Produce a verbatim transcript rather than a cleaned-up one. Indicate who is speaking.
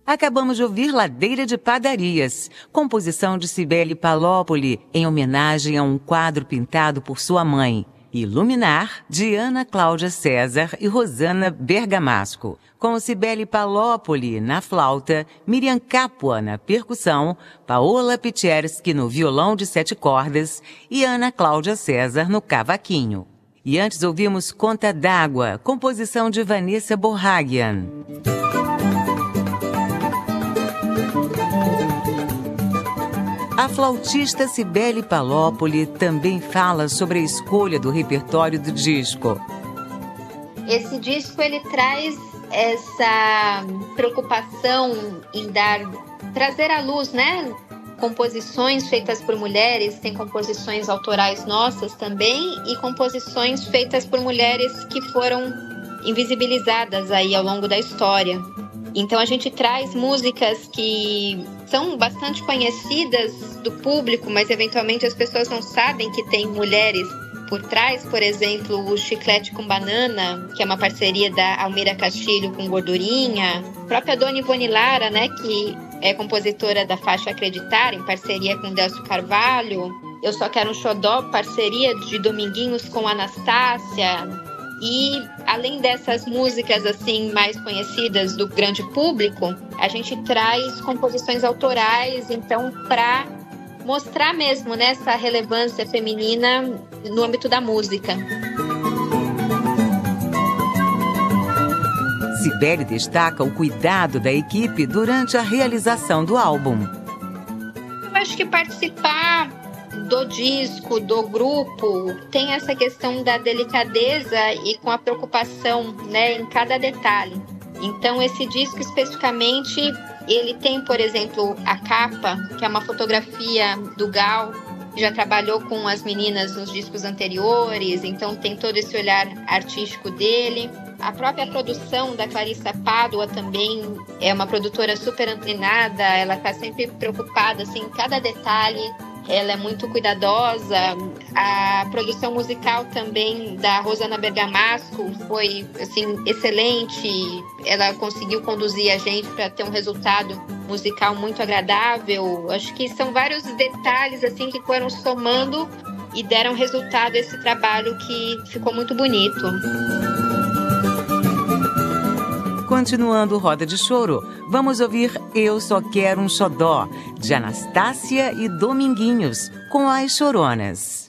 Speaker 1: Acabamos de ouvir Ladeira de Padarias, composição de Cibele Palópoli, em homenagem a um quadro pintado por sua mãe. Iluminar, de Ana Cláudia César e Rosana Bergamasco, com Cibele Palópoli na flauta, Miriam Capua na percussão, Paola Picherski no violão de sete cordas e Ana Cláudia César no cavaquinho. E antes ouvimos Conta d'Água, composição de Vanessa Borragian. A flautista Cibele Palópoli também fala sobre a escolha do repertório do disco.
Speaker 2: Esse disco ele traz essa preocupação em dar, trazer à luz, né? Composições feitas por mulheres, tem composições autorais nossas também e composições feitas por mulheres que foram invisibilizadas aí ao longo da história. Então a gente traz músicas que são bastante conhecidas do público, mas eventualmente as pessoas não sabem que tem mulheres por trás. Por exemplo, o Chiclete com Banana, que é uma parceria da Almira Castilho com Gordurinha. A própria Dona Ivone Lara, né, que é compositora da faixa Acreditar, em parceria com Delcio Carvalho. Eu Só Quero um Xodó, parceria de Dominguinhos com Anastácia. E além dessas músicas assim mais conhecidas do grande público, a gente traz composições autorais, então, para mostrar mesmo, né, essa relevância feminina no âmbito da música.
Speaker 1: Cibele destaca o cuidado da equipe durante a realização do álbum.
Speaker 2: Eu acho que participar do disco, do grupo, tem essa questão da delicadeza e com a preocupação, né, em cada detalhe. Então, esse disco especificamente, ele tem, por exemplo, a capa, que é uma fotografia do Gal, que já trabalhou com as meninas nos discos anteriores, então tem todo esse olhar artístico dele. A própria produção da Clarissa Pádua também é uma produtora super antenada, ela está sempre preocupada assim, em cada detalhe. Ela é muito cuidadosa. A produção musical também da Rosana Bergamasco foi assim, excelente. Ela conseguiu conduzir a gente para ter um resultado musical muito agradável. Acho que são vários detalhes assim, que foram somando e deram resultado a esse trabalho que ficou muito bonito.
Speaker 1: Continuando Roda de Choro, vamos ouvir Eu Só Quero um Xodó, de Anastácia e Dominguinhos, com as Choronas.